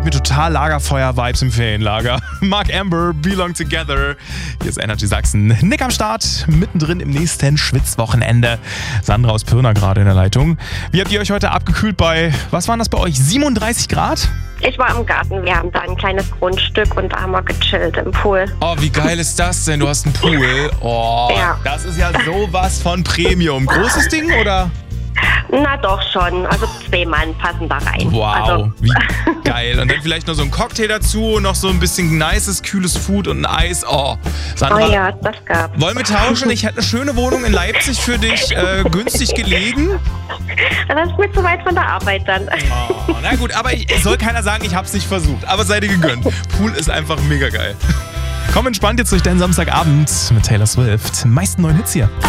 mir total Lagerfeuer-Vibes im Ferienlager. Mark Amber, Belong Together. Hier ist Energy Sachsen. Nick am Start, mittendrin im nächsten Schwitzwochenende. Sandra aus Pirna gerade in der Leitung. Wie habt ihr euch heute abgekühlt bei, was waren das bei euch, 37 Grad? Ich war im Garten, wir haben da ein kleines Grundstück und da haben wir gechillt im Pool. Oh, wie geil ist das denn? Du hast einen Pool. Oh, Ja. Das ist ja sowas von Premium. Großes Ding oder? Na doch schon, also 2 Mann passen da rein. Wow, Also, wie geil. Und dann vielleicht noch so ein Cocktail dazu, noch so ein bisschen nices, kühles Food und ein Eis. Oh, Sandra, oh ja, das gab's. wollen wir tauschen? Ich hätte eine schöne Wohnung in Leipzig für dich, günstig gelegen. Das ist mir zu weit von der Arbeit dann. Oh, na gut, aber es soll keiner sagen, ich hab's nicht versucht. Aber sei dir gegönnt. Pool ist einfach mega geil. Komm entspannt jetzt durch deinen Samstagabend mit Taylor Swift. Meisten neuen Hits hier.